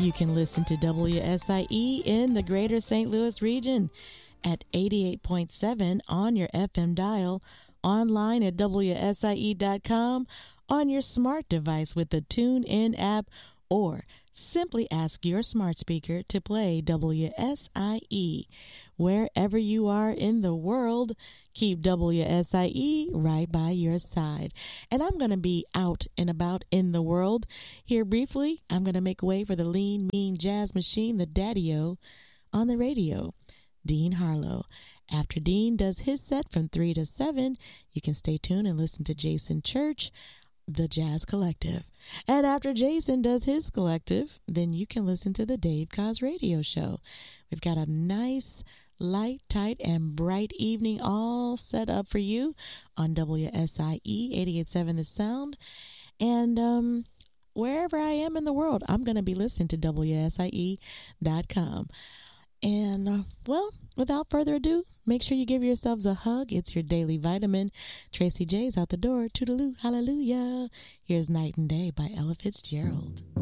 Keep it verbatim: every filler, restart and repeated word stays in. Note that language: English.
You can listen to W S I E in the greater Saint Louis region at eighty-eight point seven on your F M dial, online at W S I E dot com, on your smart device with the TuneIn app, or simply ask your smart speaker to play W S I E. Wherever you are in the world, keep W S I E right by your side. And I'm going to be out and about in the world. Here briefly, I'm going to make way for the lean, mean jazz machine, the Daddy-O, on the radio, Dean Harlow. After Dean does his set from three to seven, you can stay tuned and listen to Jason Church, the Jazz Collective. And after Jason does his collective, then you can listen to the Dave Koz Radio Show. We've got a nice, light, tight, and bright evening all set up for you on W S I E eighty-eight point seven The Sound. And um, wherever I am in the world, I'm going to be listening to W S I E dot com. And, uh, well, without further ado, make sure you give yourselves a hug. It's your daily vitamin. Tracy J's out the door. Toodaloo, hallelujah. Here's Night and Day by Ella Fitzgerald.